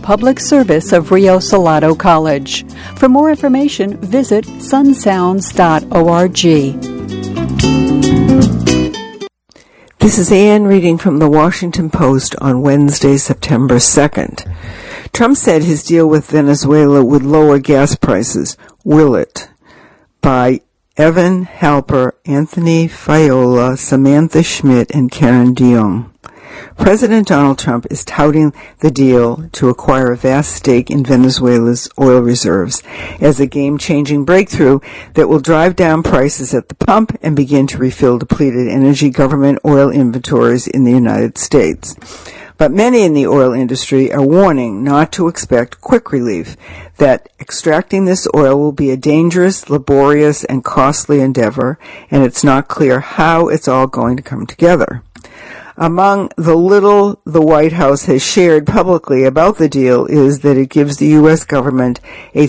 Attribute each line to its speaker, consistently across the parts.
Speaker 1: public service of Rio Salado College. For more information, visit sunsounds.org.
Speaker 2: This is Ann reading from the Washington Post on Wednesday, September 2nd. Trump said his deal with Venezuela would lower gas prices. Will it? By Evan Halper, Anthony Fiola, Samantha Schmidt, and Karen DeYoung. President Donald Trump is touting the deal to acquire a vast stake in Venezuela's oil reserves as a game-changing breakthrough that will drive down prices at the pump and begin to refill depleted energy government oil inventories in the United States. But many in the oil industry are warning not to expect quick relief, that extracting this oil will be a dangerous, laborious, and costly endeavor, and it's not clear how it's all going to come together. Among the little the White House has shared publicly about the deal is that it gives the U.S. government a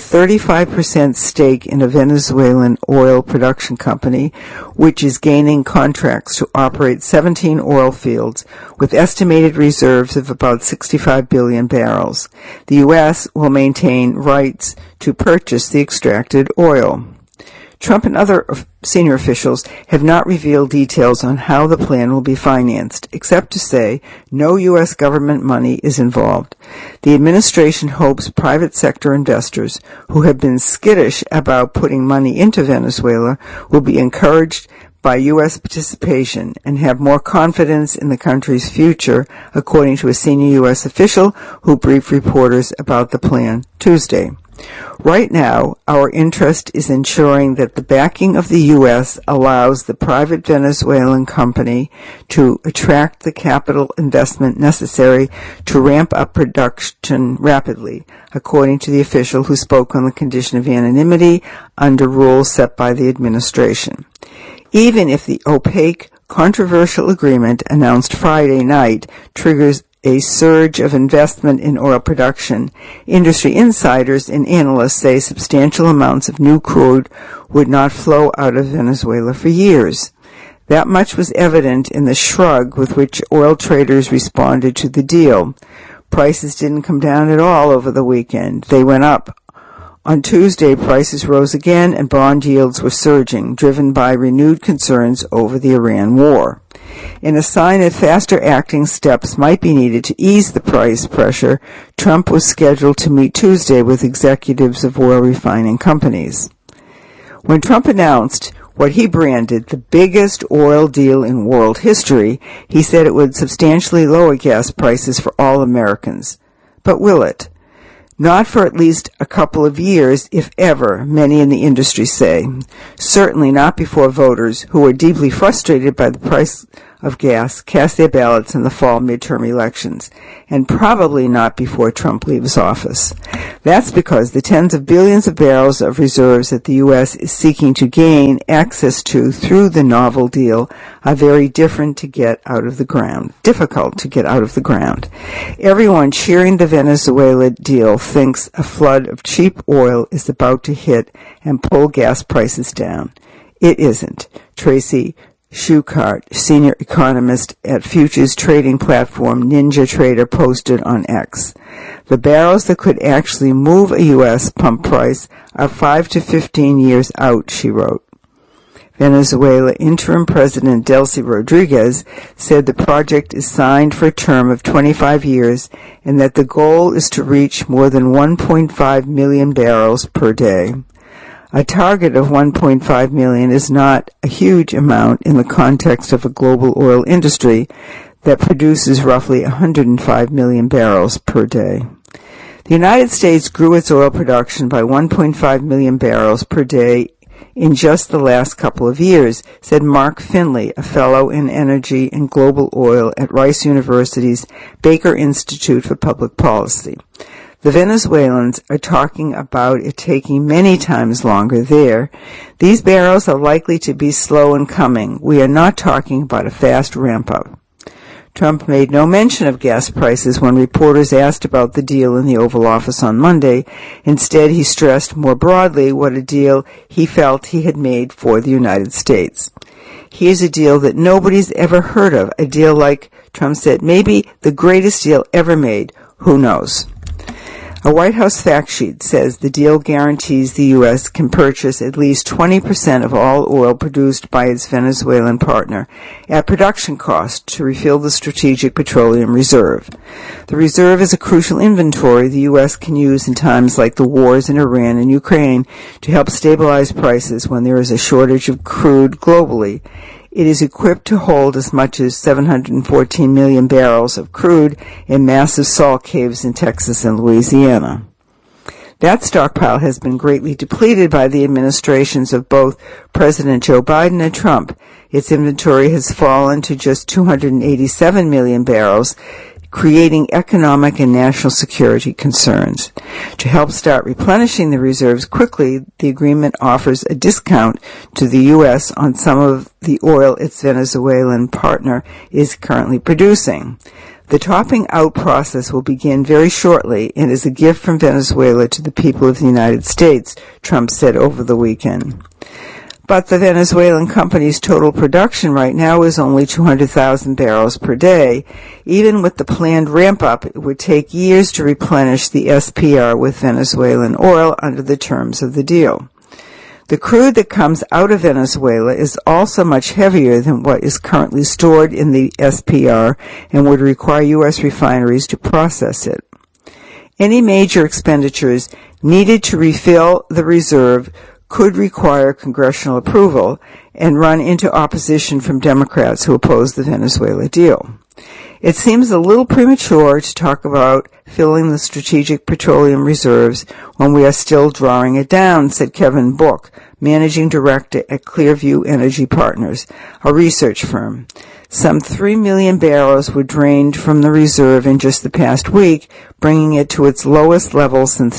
Speaker 2: 35% stake in a Venezuelan oil production company, which is gaining contracts to operate 17 oil fields with estimated reserves of about 65 billion barrels. The U.S. will maintain rights to purchase the extracted oil. Trump and other senior officials have not revealed details on how the plan will be financed, except to say no U.S. government money is involved. The administration hopes private sector investors who have been skittish about putting money into Venezuela will be encouraged by U.S. participation and have more confidence in the country's future, according to a senior U.S. official who briefed reporters about the plan Tuesday. Right now, our interest is ensuring that the backing of the U.S. allows the private Venezuelan company to attract the capital investment necessary to ramp up production rapidly, according to the official who spoke on the condition of anonymity under rules set by the administration. Even if the opaque, controversial agreement announced Friday night triggers a surge of investment in oil production, industry insiders and analysts say substantial amounts of new crude would not flow out of Venezuela for years. That much was evident in the shrug with which oil traders responded to the deal. Prices didn't come down at all over the weekend. They went up. On Tuesday, prices rose again and bond yields were surging, driven by renewed concerns over the Iran war. In a sign that faster-acting steps might be needed to ease the price pressure, Trump was scheduled to meet Tuesday with executives of oil refining companies. When Trump announced what he branded the biggest oil deal in world history, he said it would substantially lower gas prices for all Americans. But will it? Not for at least a couple of years, if ever, many in the industry say. Certainly not before voters, who are deeply frustrated by the price of gas, cast their ballots in the fall midterm elections, and probably not before Trump leaves office. That's because the tens of billions of barrels of reserves that the U.S. is seeking to gain access to through the novel deal are very difficult to get out of the ground. Everyone cheering the Venezuela deal thinks a flood of cheap oil is about to hit and pull gas prices down. It isn't. Tracy Schuchart, senior economist at futures trading platform Ninja Trader, posted on X. The barrels that could actually move a U.S. pump price are 5 to 15 years out, she wrote. Venezuela interim president Delcy Rodriguez said the project is signed for a term of 25 years and that the goal is to reach more than 1.5 million barrels per day. A target of 1.5 million is not a huge amount in the context of a global oil industry that produces roughly 105 million barrels per day. The United States grew its oil production by 1.5 million barrels per day in just the last couple of years, said Mark Finley, a fellow in energy and global oil at Rice University's Baker Institute for Public Policy. The Venezuelans are talking about it taking many times longer there. These barrels are likely to be slow in coming. We are not talking about a fast ramp-up. Trump made no mention of gas prices when reporters asked about the deal in the Oval Office on Monday. Instead, he stressed more broadly what a deal he felt he had made for the United States. Here's a deal that nobody's ever heard of, a deal like, Trump said, maybe the greatest deal ever made. Who knows? A White House fact sheet says the deal guarantees the U.S. can purchase at least 20% of all oil produced by its Venezuelan partner at production cost to refill the Strategic Petroleum Reserve. The reserve is a crucial inventory the U.S. can use in times like the wars in Iran and Ukraine to help stabilize prices when there is a shortage of crude globally. It is equipped to hold as much as 714 million barrels of crude in massive salt caves in Texas and Louisiana. That stockpile has been greatly depleted by the administrations of both President Joe Biden and Trump. Its inventory has fallen to just 287 million barrels, creating economic and national security concerns. To help start replenishing the reserves quickly, the agreement offers a discount to the U.S. on some of the oil its Venezuelan partner is currently producing. The topping out process will begin very shortly and is a gift from Venezuela to the people of the United States, Trump said over the weekend. But the Venezuelan company's total production right now is only 200,000 barrels per day. Even with the planned ramp-up, it would take years to replenish the SPR with Venezuelan oil under the terms of the deal. The crude that comes out of Venezuela is also much heavier than what is currently stored in the SPR and would require U.S. refineries to process it. Any major expenditures needed to refill the reserve could require congressional approval and run into opposition from Democrats who oppose the Venezuela deal. It seems a little premature to talk about filling the Strategic Petroleum Reserves when we are still drawing it down, said Kevin Book, managing director at Clearview Energy Partners, a research firm. Some 3 million barrels were drained from the reserve in just the past week, bringing it to its lowest level since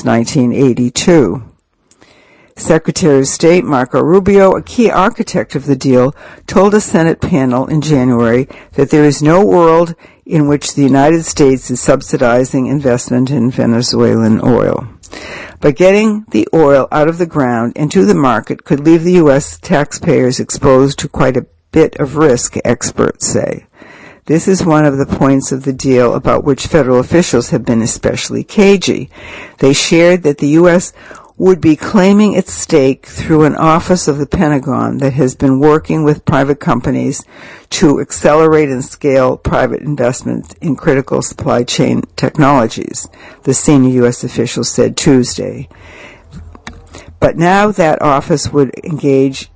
Speaker 2: 1982. Secretary of State Marco Rubio, a key architect of the deal, told a Senate panel in January that there is no world in which the United States is subsidizing investment in Venezuelan oil. But getting the oil out of the ground and to the market could leave the U.S. taxpayers exposed to quite a bit of risk, experts say. This is one of the points of the deal about which federal officials have been especially cagey. They shared that the U.S. would be claiming its stake through an office of the Pentagon that has been working with private companies to accelerate and scale private investments in critical supply chain technologies, the senior U.S. official said Tuesday. But now that office would engage,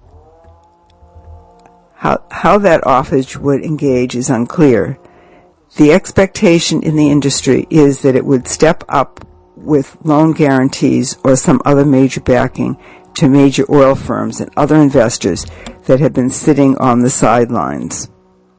Speaker 2: how that office would engage is unclear. The expectation in the industry is that it would step up with loan guarantees or some other major backing to major oil firms and other investors that have been sitting on the sidelines.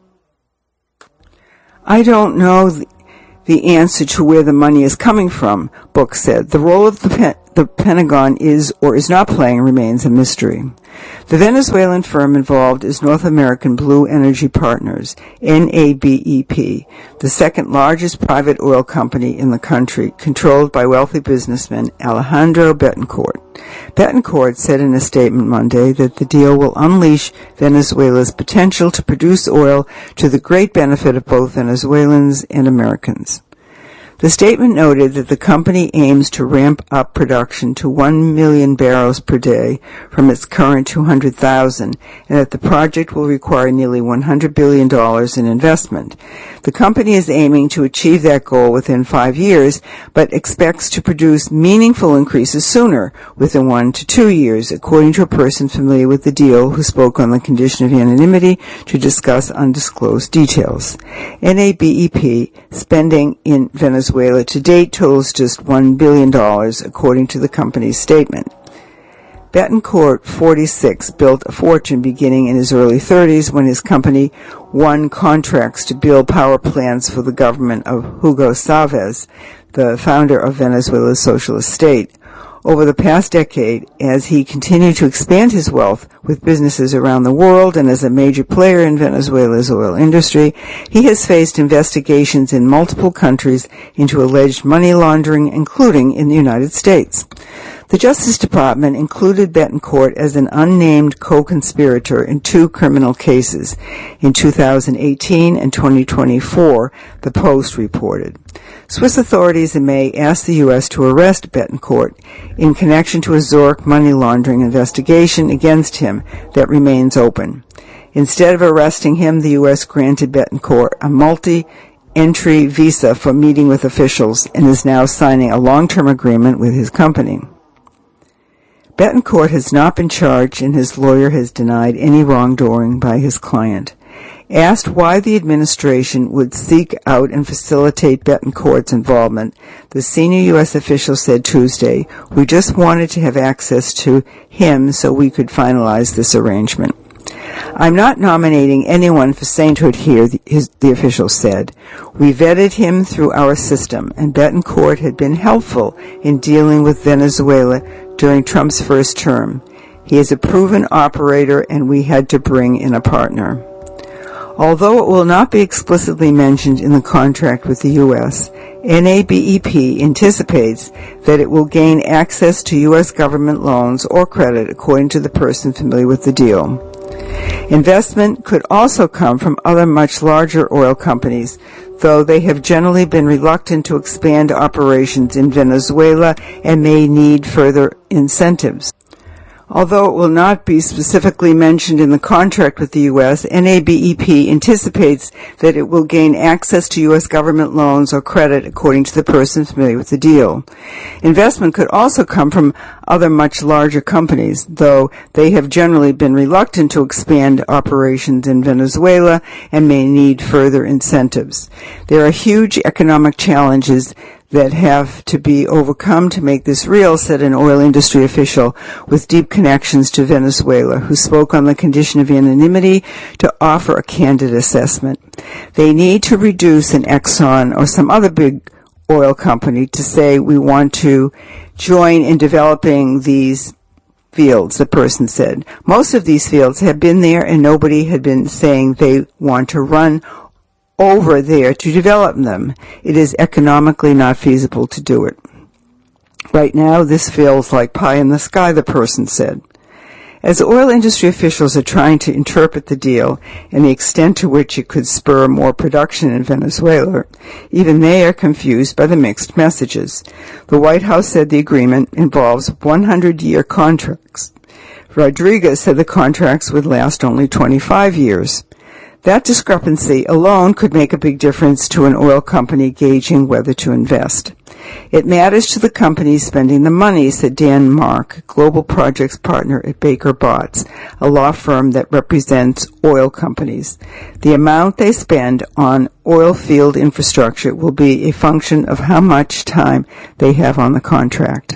Speaker 2: I don't know the answer to where the money is coming from, Book said. The role of the Pentagon is or is not playing remains a mystery. The Venezuelan firm involved is North American Blue Energy Partners, NABEP, the second largest private oil company in the country, controlled by wealthy businessman Alejandro Betancourt. Betancourt said in a statement Monday that the deal will unleash Venezuela's potential to produce oil to the great benefit of both Venezuelans and Americans. The statement noted that the company aims to ramp up production to 1 million barrels per day from its current 200,000, and that the project will require nearly $100 billion in investment. The company is aiming to achieve that goal within 5 years, but expects to produce meaningful increases sooner, within 1 to 2 years, according to a person familiar with the deal who spoke on the condition of anonymity to discuss undisclosed details. NABEP spending in Venezuela to date totals just $1 billion, according to the company's statement. Betancourt, 46, built a fortune beginning in his early 30s when his company won contracts to build power plants for the government of Hugo Chavez, the founder of Venezuela's socialist state. Over the past decade, as he continued to expand his wealth with businesses around the world and as a major player in Venezuela's oil industry, he has faced investigations in multiple countries into alleged money laundering, including in the United States. The Justice Department included Betancourt as an unnamed co-conspirator in 2 criminal cases in 2018 and 2024, the Post reported. Swiss authorities in May asked the U.S. to arrest Betancourt in connection to a Zurich money laundering investigation against him that remains open. Instead of arresting him, the U.S. granted Betancourt a multi-entry visa for meeting with officials and is now signing a long-term agreement with his company. Betancourt has not been charged, and his lawyer has denied any wrongdoing by his client. Asked why the administration would seek out and facilitate Betancourt's involvement, the senior U.S. official said Tuesday, "We just wanted to have access to him so we could finalize this arrangement." "I'm not nominating anyone for sainthood here," the official said. "We vetted him through our system, and Betancourt had been helpful in dealing with Venezuela during Trump's first term. He is a proven operator, and we had to bring in a partner." Although it will not be explicitly mentioned in the contract with the U.S., NABEP anticipates that it will gain access to U.S. government loans or credit, according to the person familiar with the deal. Investment could also come from other much larger oil companies, though they have generally been reluctant to expand operations in Venezuela and may need further incentives. Although it will not be specifically mentioned in the contract with the U.S., NABEP anticipates that it will gain access to U.S. government loans or credit, according to the person familiar with the deal. Investment could also come from other much larger companies, though they have generally been reluctant to expand operations in Venezuela and may need further incentives. There are huge economic challenges that have to be overcome to make this real, said an oil industry official with deep connections to Venezuela, who spoke on the condition of anonymity to offer a candid assessment. They need to reduce an Exxon or some other big oil company to say we want to join in developing these fields, the person said. Most of these fields have been there and nobody had been saying they want to run over there to develop them. It is economically not feasible to do it. Right now, this feels like pie in the sky, the person said. As oil industry officials are trying to interpret the deal and the extent to which it could spur more production in Venezuela, even they are confused by the mixed messages. The White House said the agreement involves 100-year contracts. Rodriguez said the contracts would last only 25 years. That discrepancy alone could make a big difference to an oil company gauging whether to invest. It matters to the companies spending the money, said Dan Mark, global projects partner at Baker Botts, a law firm that represents oil companies. The amount they spend on oil field infrastructure will be a function of how much time they have on the contract.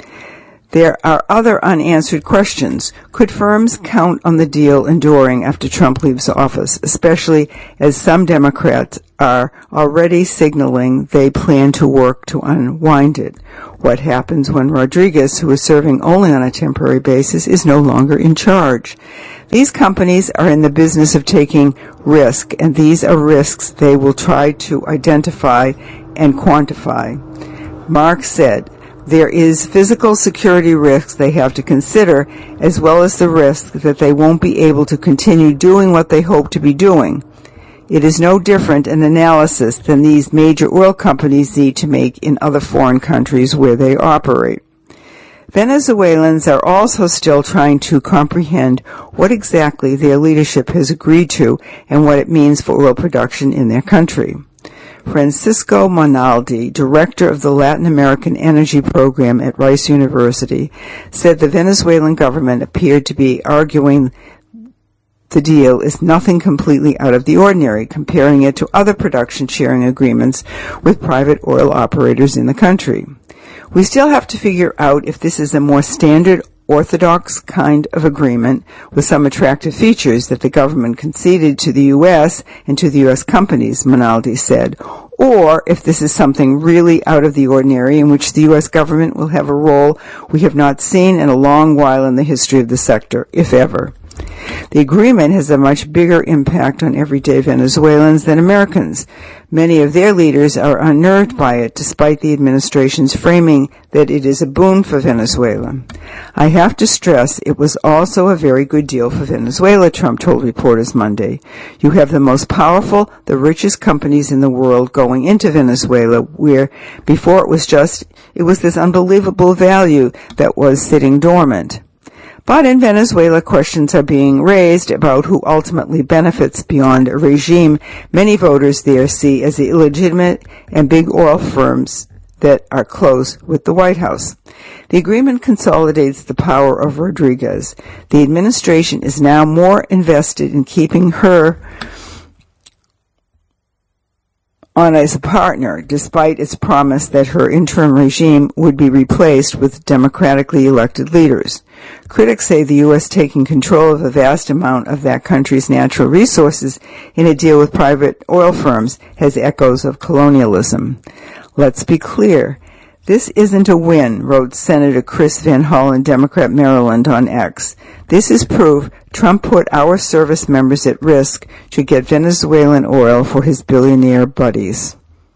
Speaker 2: There are other unanswered questions. Could firms count on the deal enduring after Trump leaves office, especially as some Democrats are already signaling they plan to work to unwind it? What happens when Rodriguez, who is serving only on a temporary basis, is no longer in charge? These companies are in the business of taking risk, and these are risks they will try to identify and quantify. Mark said, there is physical security risks they have to consider, as well as the risk that they won't be able to continue doing what they hope to be doing. It is no different an analysis than these major oil companies need to make in other foreign countries where they operate. Venezuelans are also still trying to comprehend what exactly their leadership has agreed to and what it means for oil production in their country. Francisco Monaldi, director of the Latin American Energy Program at Rice University, said the Venezuelan government appeared to be arguing the deal is nothing completely out of the ordinary, comparing it to other production sharing agreements with private oil operators in the country. We still have to figure out if this is a more standard orthodox kind of agreement with some attractive features that the government conceded to the U.S. and to the U.S. companies, Monaldi said, or if this is something really out of the ordinary in which the U.S. government will have a role we have not seen in a long while in the history of the sector, if ever. The agreement has a much bigger impact on everyday Venezuelans than Americans. Many of their leaders are unnerved by it, despite the administration's framing that it is a boon for Venezuela. I have to stress it was also a very good deal for Venezuela, Trump told reporters Monday. You have the most powerful, the richest companies in the world going into Venezuela, where before it was this unbelievable value that was sitting dormant. But in Venezuela, questions are being raised about who ultimately benefits beyond a regime many voters there see as illegitimate and big oil firms that are close with the White House. The agreement consolidates the power of Rodriguez. The administration is now more invested in keeping her on as a partner, despite its promise that her interim regime would be replaced with democratically elected leaders. Critics say the U.S. taking control of a vast amount of that country's natural resources in a deal with private oil firms has echoes of colonialism. Let's be clear. This isn't a win, wrote Senator Chris Van Hollen, Democrat, Maryland, on X. This is proof Trump put our service members at risk to get Venezuelan oil for his billionaire buddies.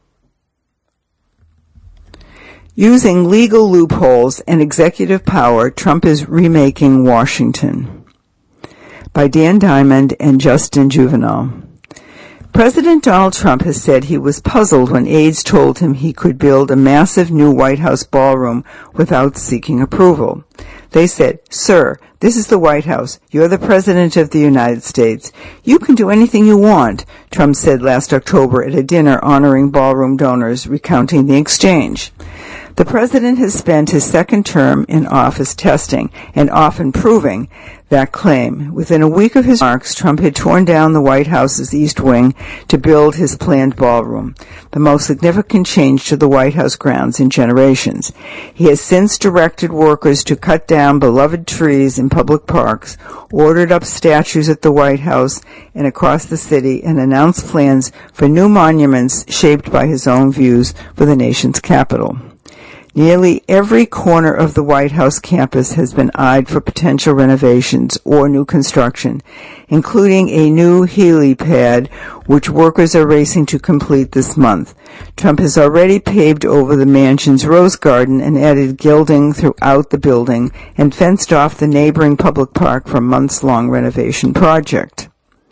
Speaker 2: Using legal loopholes and executive power, Trump is remaking Washington. By Dan Diamond and Justin Juvenile. President Donald Trump has said he was puzzled when aides told him he could build a massive new White House ballroom without seeking approval. They said, "Sir, this is the White House. You're the President of the United States. You can do anything you want," Trump said last October at a dinner honoring ballroom donors, recounting the exchange. The president has spent his second term in office testing and often proving that claim. Within a week of his remarks, Trump had torn down the White House's East Wing to build his planned ballroom, the most significant change to the White House grounds in generations. He has since directed workers to cut down beloved trees in public parks, ordered up statues at the White House and across the city, and announced plans for new monuments shaped by his own views for the nation's capital. Nearly every corner of the White House campus has been eyed for potential renovations or new construction, including a new helipad, which workers are racing to complete this month. Trump has already paved over the mansion's rose garden and added gilding throughout the building and fenced off the neighboring public park for a months-long renovation project.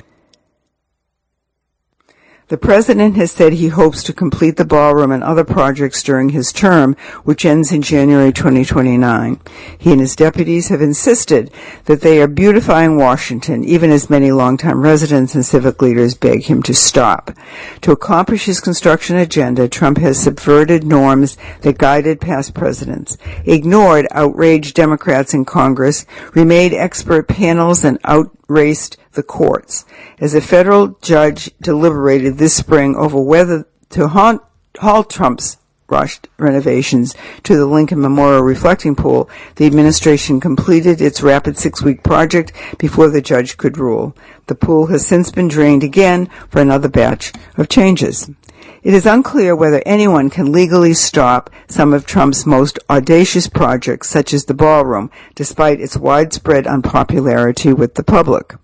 Speaker 2: The president has said he hopes to complete the ballroom and other projects during his term, which ends in January 2029. He and his deputies have insisted that they are beautifying Washington, even as many longtime residents and civic leaders beg him to stop. To accomplish his construction agenda, Trump has subverted norms that guided past presidents, ignored outraged Democrats in Congress, remade expert panels, and outraced the courts. As a federal judge deliberated this spring over whether to halt Trump's rushed renovations to the Lincoln Memorial Reflecting Pool, the administration completed its rapid 6-week project before the judge could rule. The pool has since been drained again for another batch of changes. It is unclear whether anyone can legally stop some of Trump's most audacious projects, such as the ballroom, despite its widespread unpopularity with the public.